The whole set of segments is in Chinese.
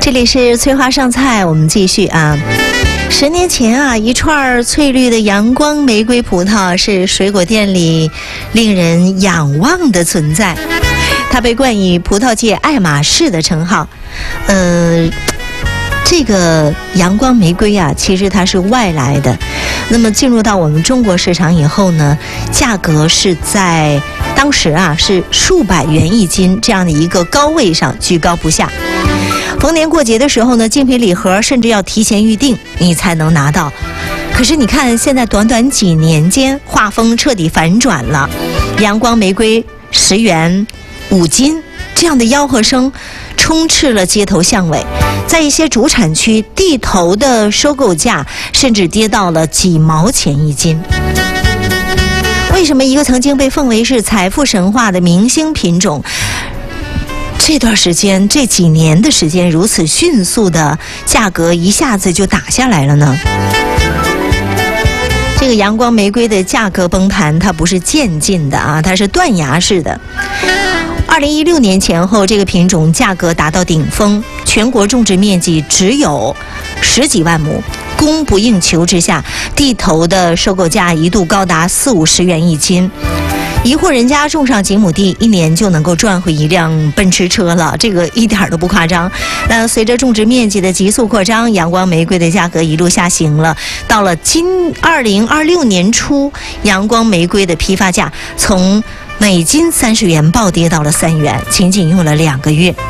这里是翠花上菜，我们继续啊。10年前啊，一串翠绿的阳光玫瑰葡萄是水果店里令人仰望的存在，它被冠以葡萄界爱马仕的称号。这个阳光玫瑰啊，其实它是外来的。那么进入到我们中国市场以后呢，价格是在当时啊是数百元一斤这样的一个高位上居高不下。逢年过节的时候呢，精品礼盒甚至要提前预定你才能拿到。可是你看，现在短短几年间，画风彻底反转了。阳光玫瑰10元5斤这样的吆喝声充斥了街头巷尾，在一些主产区，地头的收购价甚至跌到了几毛钱一斤。为什么一个曾经被奉为是财富神话的明星品种，这段时间这几年的时间如此迅速的价格一下子就打下来了呢？这个阳光玫瑰的价格崩盘，它不是渐进的啊，它是断崖式的。2016年前后，这个品种价格达到顶峰，全国种植面积只有10几万亩，供不应求之下，地头的收购价一度高达40-50元一斤。一户人家种上几亩地，1年就能够赚回一辆奔驰车了，这个一点都不夸张。那随着种植面积的急速扩张，阳光玫瑰的价格一路下行了。到了2026年初，阳光玫瑰的批发价从每斤30元暴跌到了3元，仅仅用了2个月。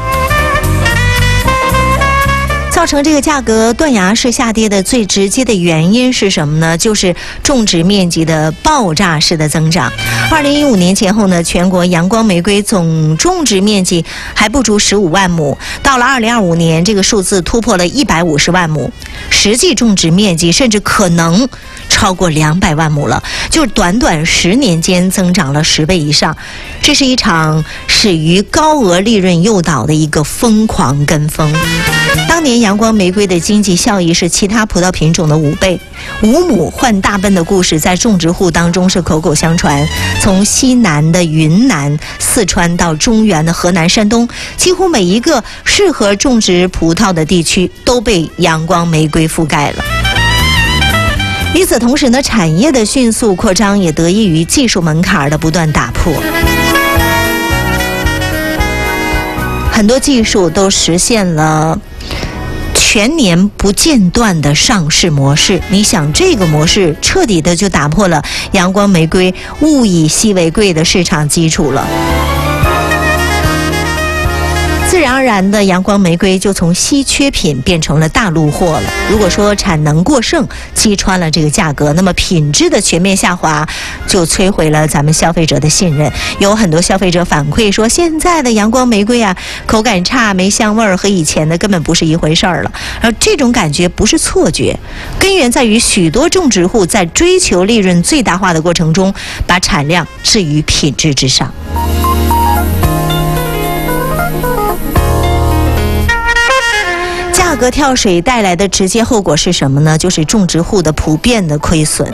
造成这个价格断崖式下跌的最直接的原因是什么呢？就是种植面积的爆炸式的增长。2015年前后呢，全国阳光玫瑰总种植面积还不足15万亩，到了2025年，这个数字突破了150万亩，实际种植面积甚至可能超过200万亩了，就是短短10年间增长了10倍以上。这是一场始于高额利润诱导的一个疯狂跟风。当年阳光玫瑰的经济效益是其他葡萄品种的5倍，5亩换大奔的故事在种植户当中是口口相传。从西南的云南、四川到中原的河南、山东，几乎每一个适合种植葡萄的地区都被阳光玫瑰覆盖了。与此同时呢，产业的迅速扩张也得益于技术门槛的不断打破。很多技术都实现了全年不间断的上市模式。你想，这个模式彻底的就打破了阳光玫瑰物以稀为贵的市场基础了。自然而然的，阳光玫瑰就从稀缺品变成了大陆货了。如果说产能过剩击穿了这个价格，那么品质的全面下滑就摧毁了咱们消费者的信任。有很多消费者反馈说，现在的阳光玫瑰啊，口感差，没香味儿，和以前的根本不是一回事儿了。而这种感觉不是错觉，根源在于许多种植户在追求利润最大化的过程中，把产量置于品质之上。价格跳水带来的直接后果是什么呢？就是种植户的普遍的亏损。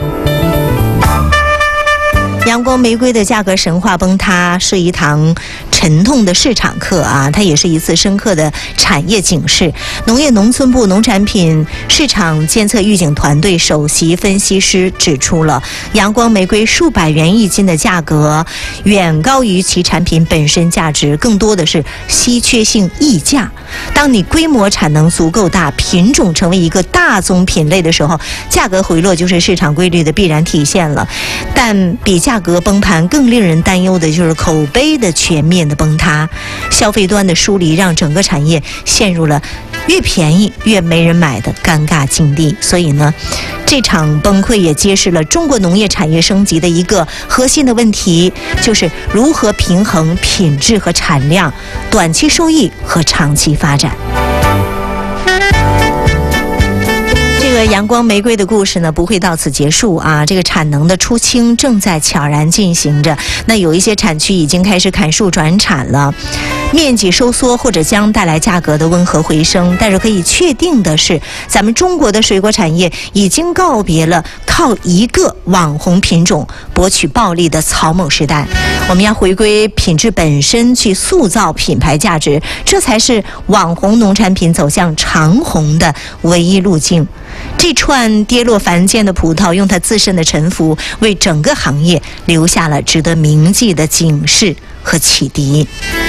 阳光玫瑰的价格神话崩塌是一堂沉痛的市场课啊，它也是一次深刻的产业警示。农业农村部农产品市场监测预警团队首席分析师指出了，阳光玫瑰数百元一斤的价格远高于其产品本身价值，更多的是稀缺性溢价。当你规模产能足够大，品种成为一个大宗品类的时候，价格回落就是市场规律的必然体现了。但比价格崩盘更令人担忧的就是口碑的全面的崩塌，消费端的疏离让整个产业陷入了越便宜越没人买的尴尬境地。所以呢，这场崩溃也揭示了中国农业产业升级的一个核心的问题，就是如何平衡品质和产量、短期收益和长期发展。这个阳光玫瑰的故事呢，不会到此结束啊！这个产能的出清正在悄然进行着。那有一些产区已经开始砍树转产了，面积收缩或者将带来价格的温和回升。但是可以确定的是，咱们中国的水果产业已经告别了靠一个网红品种博取暴利的草蜢时代。我们要回归品质本身，去塑造品牌价值，这才是网红农产品走向长红的唯一路径。这串跌落凡间的葡萄，用它自身的沉浮，为整个行业留下了值得铭记的警示和启迪。